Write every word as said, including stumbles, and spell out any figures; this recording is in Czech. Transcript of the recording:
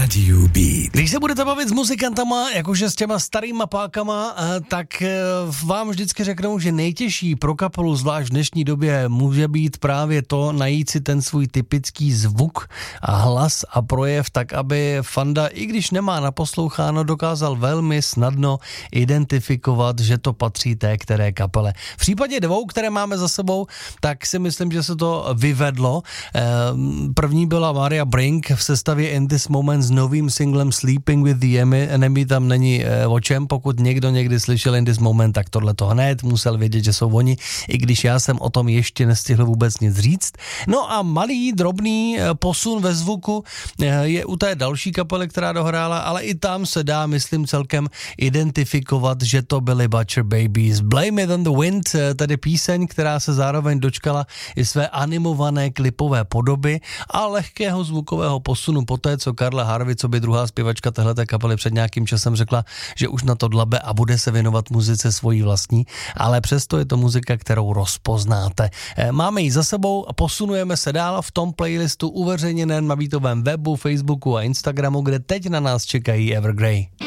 Radio Beat. Když se budete bavit s muzikantama, jakože s těma starýma pákama, tak vám vždycky řeknou, že nejtěžší pro kapelu, zvlášť v dnešní době, může být právě to najít si ten svůj typický zvuk a hlas a projev, tak aby fanda, i když nemá naposloucháno, dokázal velmi snadno identifikovat, že to patří té které kapele. V případě dvou, které máme za sebou, tak si myslím, že se to vyvedlo. První byla Maria Brink v sestavě In This Moment s novým singlem Sleeping with the Enemy, tam není o čem, pokud někdo někdy slyšel In This Moment, tak tohle to hned musel vědět, že jsou oni, i když já jsem o tom ještě nestihl vůbec nic říct. No a malý, drobný posun ve zvuku je u té další kapely, která dohrála, ale i tam se dá, myslím, celkem identifikovat, že to byly Butcher Babies. Blame It on the Wind, tedy píseň, která se zároveň dočkala i své animované klipové podoby a lehkého zvukového posunu poté, co Karla Harvey, co by druhá zpěvačka téhleté kapely před nějakým časem řekla, že už na to dlabe a bude se věnovat muzice svojí vlastní, ale přesto je to muzika, kterou rozpoznáte. Máme ji za sebou a posunujeme se dál v tom playlistu uveřejněném na Beatovém webu, Facebooku a Instagramu, kde teď na nás čekají Evergrey.